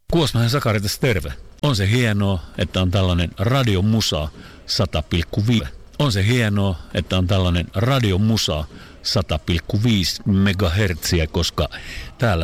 Kuosmanen Sakari tässä terve. On se hienoa, että on tällainen radiomusa 100,5. On se hienoa, että on tällainen radiomusa 100,5 megahertsiä, koska täällä